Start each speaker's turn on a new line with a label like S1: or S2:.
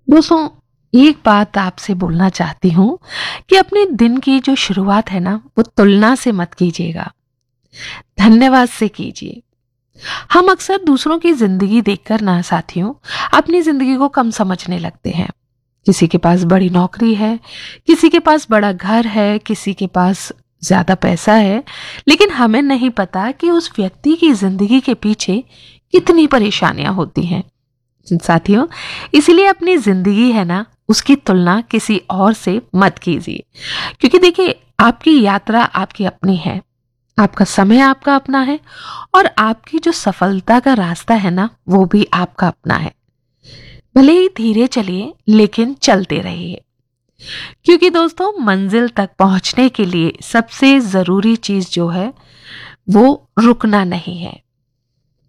S1: दोस्तों, एक बात आपसे बोलना चाहती हूँ कि अपने दिन की जो शुरुआत है ना, वो तुलना से मत कीजिएगा, धन्यवाद से कीजिए। हम अक्सर दूसरों की जिंदगी देखकर ना साथियों, अपनी जिंदगी को कम समझने लगते हैं। किसी के पास बड़ी नौकरी है, किसी के पास बड़ा घर है, किसी के पास ज्यादा पैसा है, लेकिन हमें नहीं पता कि उस व्यक्ति की जिंदगी के पीछे कितनी परेशानियां होती हैं। साथियों, इसीलिए अपनी जिंदगी है ना, उसकी तुलना किसी और से मत कीजिए। क्योंकि देखिए, आपकी यात्रा आपकी अपनी है, आपका समय आपका अपना है, और आपकी जो सफलता का रास्ता है ना, वो भी आपका अपना है। भले ही धीरे चलिए, लेकिन चलते रहिए। क्योंकि दोस्तों, मंजिल तक पहुंचने के लिए सबसे जरूरी चीज जो है, वो रुकना नहीं है।